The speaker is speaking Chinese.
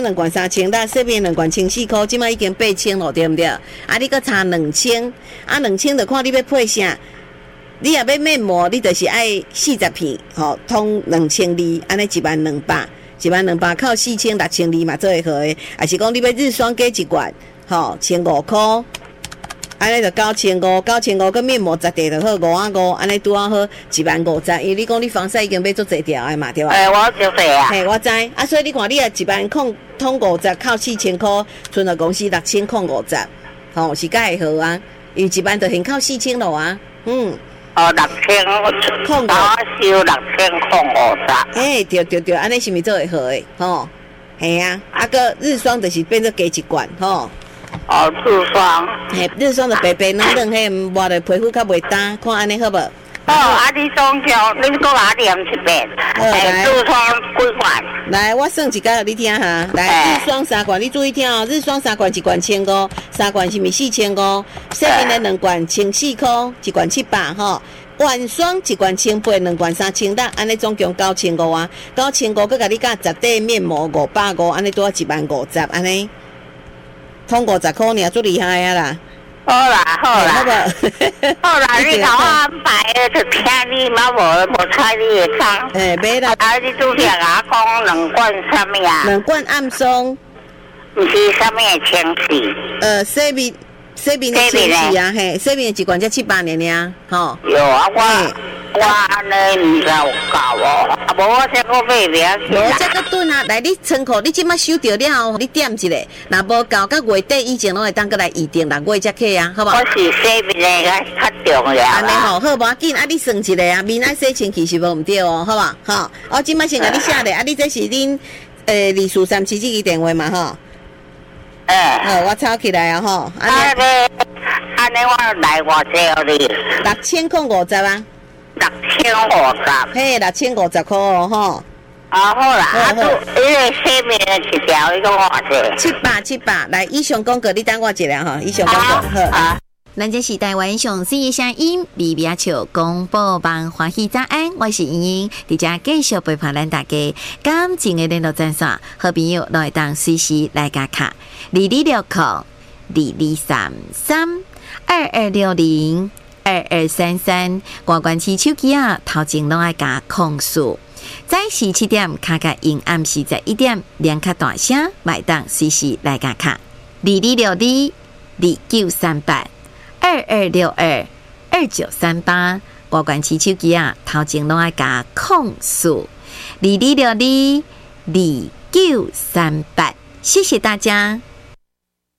2罐3000，那说明2罐1400块，即摆已经8000了，对不对？啊，你搁差2000，啊2000就看你要配啥。你若要面膜，你就是爱40片，吼，通2200，安尼120012000扣4000，6200嘛，做会好诶。还是讲你要日霜加1罐，吼，1500块，安尼就9500，9500跟面膜10袋就好，550，安尼拄啊好15000，因为你讲你防晒已经要做侪条诶嘛，对吧？ 我就对啊。 嘿，我知，啊，所以你看你啊10000通50扣4000块，存了公司6000控50，吼，是甲会好啊，因为10000就先扣4000咯啊， 6000控我收6000控50。 嘿，对，安尼是毋是做会好诶？吼，嘿啊，啊个日霜就是变做加1罐，吼。 日霜。 嘿，日霜就白嫩，嘿，抹的皮肤较袂干，看安尼好无？ 你总共你搁哪念一遍？日霜几罐？ 来，我算一个，你听哈。来，日霜3罐，你注意听哦。日霜3罐1罐1500，3罐是毋是4500？洗面的2罐1400块，1罐700吼。晚霜1罐1800，2罐3000，安尼总共9500啊。9500，佮甲你加10袋面膜550，安尼拄啊150，安尼。通50块尔，足厉害啊啦！ 好啦，你甲我安排的，就听你嘛，无睬你的讲。 袂啦。 你拄则甲我讲2罐啥物啊 ？2罐暗霜。 毋是啥物的清洗？ 洗面的清洗啊，嘿，洗面的1罐才700尔，吼。 有啊，我安尼毋知有够哦，无我才搁买袂起。 无这个顿啊，来你仓库，你即摆收到了，你点一下，若无够，到月底以前拢会当过来预定，6月才起啊，好无？ 我是洗面的较重要。 安尼吼，好无要紧，啊你算一下啊，面爱洗清气是无毋对哦，好无？吼，我即摆先甲你写咧，啊你这是恁24377这个电话嘛，吼。好，我抄起来啊，吼。 安尼我来偌济你 ？6000块50啊。 6050。 嘿，6050块哦，吼。 好啦，你个洗面一条，你讲偌济 ？700，来，以上广告你等我一下吼，以上广告好。咱这是台湾上水的声音，微微笑广播网欢喜早安，我是莹莹，伫遮继续陪伴咱大家。感情的联络专线，好朋友都会当随时来加卡226022602233，挂关起手机啊，头前拢爱加控诉。早时7点卡卡音，暗时11点两卡大声，麦当随时来加卡2262293822622938，挂关起手机啊，头前拢爱加控诉22622938，谢谢大家。